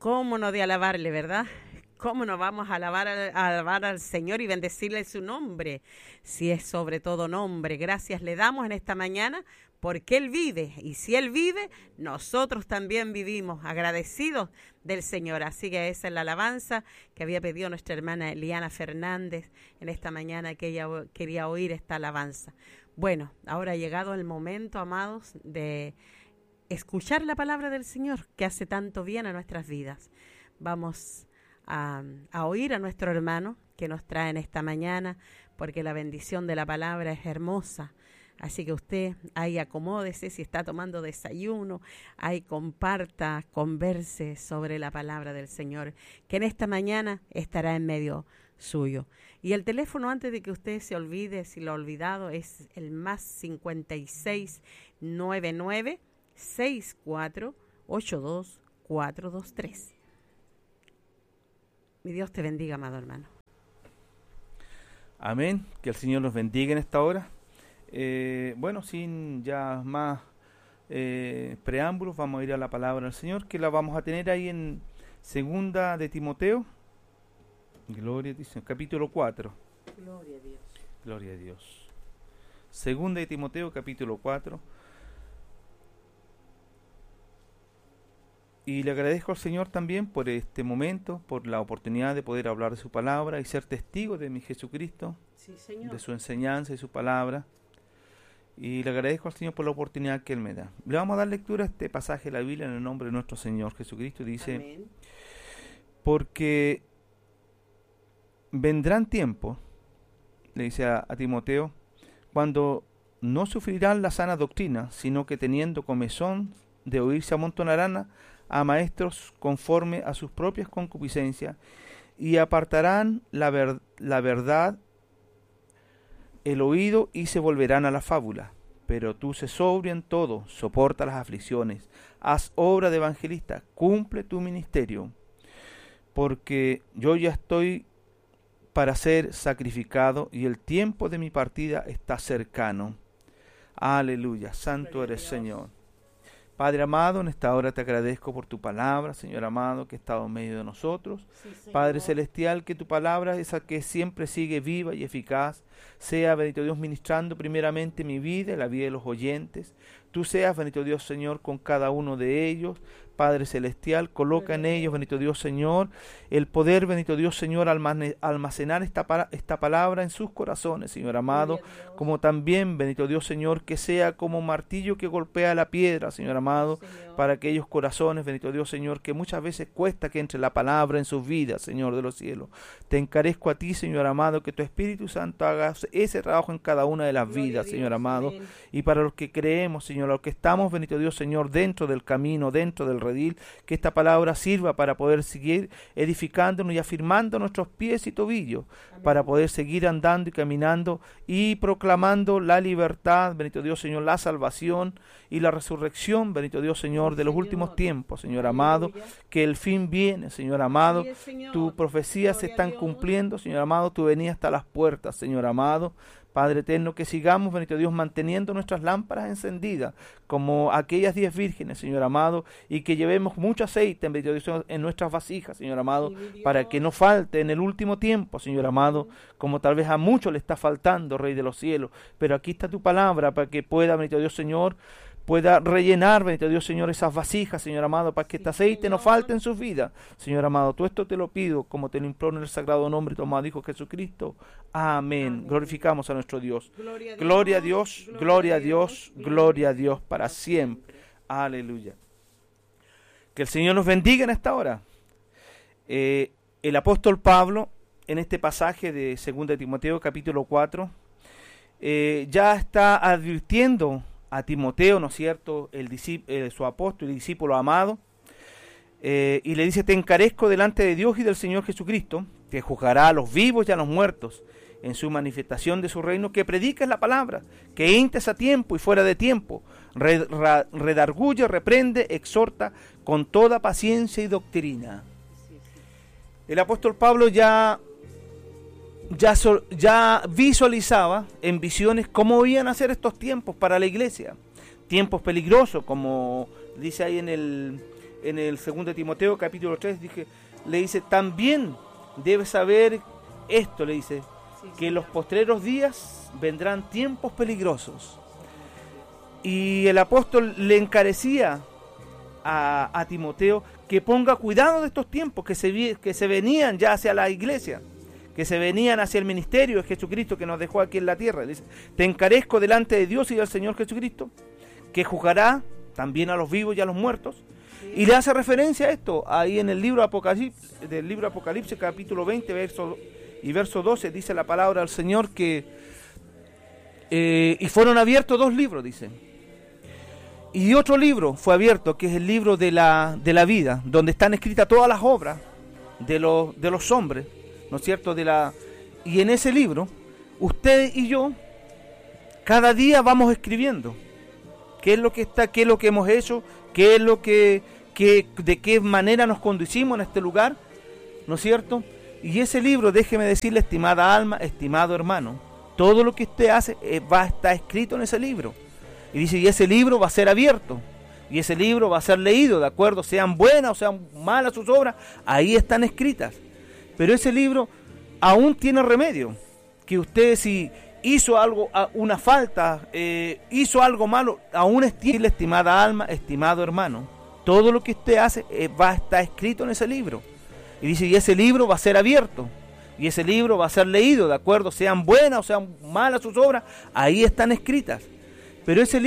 ¿Cómo no de alabarle, verdad? ¿Cómo no vamos a alabar al Señor y bendecirle su nombre? Si es sobre todo nombre. Gracias le damos en esta mañana porque Él vive. Y si Él vive, nosotros también vivimos agradecidos del Señor. Así que esa es la alabanza que había pedido nuestra hermana Eliana Fernández en esta mañana, que ella quería oír esta alabanza. Bueno, ahora ha llegado el momento, amados, de escuchar la palabra del Señor que hace tanto bien a nuestras vidas. Vamos a oír a nuestro hermano que nos trae en esta mañana, porque la bendición de la palabra es hermosa. Así que usted ahí acomódese, si está tomando desayuno, ahí comparta, converse sobre la palabra del Señor, que en esta mañana estará en medio suyo. Y el teléfono, antes de que usted se olvide, si lo ha olvidado, es el más 5699 6482423. Mi Dios te bendiga, amado hermano. Amén. Que el Señor nos bendiga en esta hora. Bueno, sin ya más preámbulos, vamos a ir a la palabra del Señor, que la vamos a tener ahí en Segunda de Timoteo. Gloria a Dios, capítulo 4. Gloria a Dios. Gloria a Dios. Segunda de Timoteo, capítulo 4. Y le agradezco al Señor también por este momento, por la oportunidad de poder hablar de su palabra y ser testigo de mi Jesucristo, sí, Señor, de su enseñanza y su palabra. Y le agradezco al Señor por la oportunidad que Él me da. Le vamos a dar lectura a este pasaje de la Biblia en el nombre de nuestro Señor Jesucristo. Dice: amén. Porque vendrán tiempos, le dice a Timoteo, cuando no sufrirán la sana doctrina, sino que teniendo comezón de oír se amontonarán a maestros conforme a sus propias concupiscencias, y apartarán la verdad el oído y se volverán a la fábula. Pero tú sé sobrio en todo, soporta las aflicciones, haz obra de evangelista, cumple tu ministerio, porque yo ya estoy para ser sacrificado y el tiempo de mi partida está cercano. Aleluya, santo eres, Señor. Padre amado, en esta hora te agradezco por tu palabra, Señor amado, que ha estado en medio de nosotros. Sí, Padre celestial, que tu palabra, esa que siempre sigue viva y eficaz, sea, bendito Dios, ministrando primeramente mi vida y la vida de los oyentes. Tú seas, bendito Dios, Señor, con cada uno de ellos. Padre celestial, coloca en ellos, bendito Dios, Señor, el poder, bendito Dios, Señor, almacenar esta palabra en sus corazones, Señor amado, como también, bendito Dios, Señor, que sea como martillo que golpea la piedra, Señor amado, Señor, para aquellos corazones, bendito Dios, Señor, que muchas veces cuesta que entre la palabra en sus vidas, Señor de los cielos. Te encarezco a ti, Señor amado, que tu Espíritu Santo haga ese trabajo en cada una de las vidas, Señor amado, amén. Y para los que creemos, Señor, los que estamos, bendito Dios, Señor, dentro del camino, dentro del redil, que esta palabra sirva para poder seguir edificándonos y afirmando nuestros pies y tobillos, amén, para poder seguir andando y caminando y proclamando la libertad, bendito Dios, Señor, la salvación y la resurrección, bendito Dios, Señor, de los últimos tiempos, Señor amado, que el fin viene, Señor amado, tus profecías se están cumpliendo, Señor amado, tu venida está a las puertas, Señor amado. Padre eterno, que sigamos, bendito Dios, manteniendo nuestras lámparas encendidas, como aquellas 10 vírgenes, Señor amado, y que llevemos mucho aceite, bendito Dios, en nuestras vasijas, Señor amado, para que no falte en el último tiempo, Señor amado, como tal vez a muchos le está faltando, Rey de los cielos, pero aquí está tu palabra, para que pueda, bendito Dios, Señor, pueda rellenar, bendito Dios, Señor, esas vasijas, Señor amado, para que este aceite no falte en sus vidas, Señor amado. Todo esto te lo pido, como te lo imploro en el sagrado nombre de tu amado Hijo Jesucristo. Amén. Amén. Glorificamos a nuestro Dios. Gloria a Dios, gloria a Dios, gloria a Dios para siempre. Aleluya. Que el Señor nos bendiga en esta hora. El apóstol Pablo, en este pasaje de 2 de Timoteo, capítulo 4, ya está advirtiendo a Timoteo, ¿no es cierto?, su apóstol y discípulo amado, y le dice: te encarezco delante de Dios y del Señor Jesucristo, que juzgará a los vivos y a los muertos en su manifestación de su reino, que prediques la palabra, que intes a tiempo y fuera de tiempo, redarguye, reprende, exhorta con toda paciencia y doctrina. El apóstol Pablo ya visualizaba en visiones cómo iban a ser estos tiempos para la iglesia, tiempos peligrosos, como dice ahí en en el 2 Timoteo capítulo 3, le dice, también debes saber esto, le dice, que en los postreros días vendrán tiempos peligrosos. Y el apóstol le encarecía a Timoteo que ponga cuidado de estos tiempos que se venían ya hacia la iglesia, que se venían hacia el ministerio de Jesucristo que nos dejó aquí en la tierra. Dice, te encarezco delante de Dios y del Señor Jesucristo, que juzgará también a los vivos y a los muertos. Y le hace referencia a esto ahí en el libro Apocalipsis capítulo 20 verso 12, dice la palabra del Señor que y fueron abiertos 2 libros, dice. Y otro libro fue abierto, que es el libro de la vida, donde están escritas todas las obras de los hombres, ¿no es cierto? Y en ese libro, usted y yo, cada día vamos escribiendo qué es lo que está, qué es lo que hemos hecho, qué es lo de qué manera nos conducimos en este lugar, ¿no es cierto? Y ese libro, déjeme decirle, estimada alma, estimado hermano, todo lo que usted hace va a estar escrito en ese libro. Y dice, y ese libro va a ser abierto, y ese libro va a ser leído, de acuerdo, sean buenas o sean malas sus obras, ahí están escritas. Pero ese libro aún tiene remedio, que usted si hizo algo, una falta, hizo algo malo, aún tiene, estimada alma, estimado hermano, todo lo que usted hace va a estar escrito en ese libro. Y dice, y ese libro va a ser abierto, y ese libro va a ser leído, de acuerdo, sean buenas o sean malas sus obras, ahí están escritas. Pero ese